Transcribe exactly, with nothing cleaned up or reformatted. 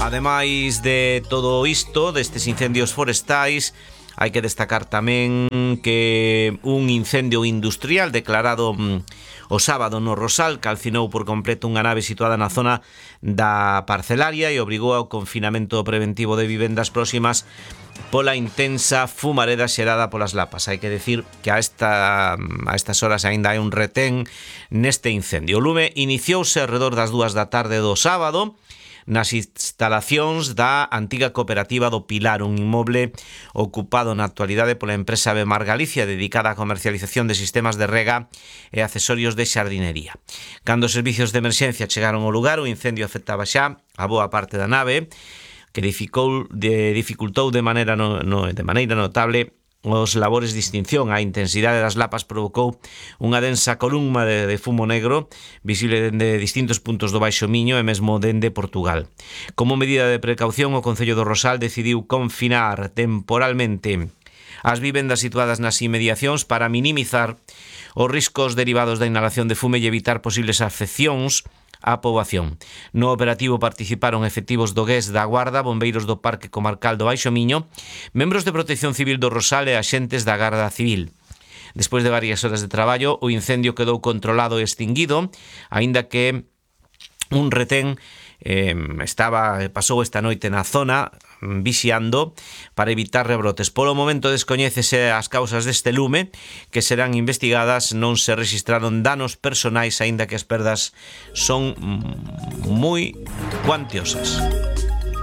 Ademais de todo isto, destes incendios forestais, hai que destacar tamén que un incendio industrial declarado o sábado no Rosal calcinou por completo unha nave situada na zona da parcelaria e obrigou ao confinamento preventivo de vivendas próximas pola intensa fumareda xerada polas lapas. Hai que decir que a, esta, a estas horas aínda hai un retén neste incendio. O lume iniciouse alrededor das dúas da tarde do sábado nas instalacións da antiga cooperativa do Pilar, un inmoble ocupado na actualidade pola empresa Bemar Galicia, dedicada á comercialización de sistemas de rega e accesorios de xardinería. Cando os servicios de emerxencia chegaron ao lugar, o incendio afectaba xa a boa parte da nave, que dificultou de, dificultou de maneira, no, no, de maneira notable os labores de extinción. A intensidade das lapas provocou unha densa columna de, de fumo negro visible dende distintos puntos do Baixo Miño e mesmo dende Portugal. Como medida de precaución, o Concello do Rosal decidiu confinar temporalmente as vivendas situadas nas inmediacións para minimizar os riscos derivados da inhalación de fume e evitar posibles afeccións á poboación. No operativo participaron efectivos do G E S da Guarda, bombeiros do Parque Comarcal do Baixo Miño, membros de Protección Civil do Rosal e axentes da Garda Civil. Despois de varias horas de traballo, o incendio quedou controlado e extinguido, aínda que un retén eh, estaba pasou esta noite na zona vixiando para evitar rebrotes. Polo momento descoñécese as causas deste lume, que serán investigadas. Non se rexistraron danos personais, aínda que as perdas son moi cuantiosas.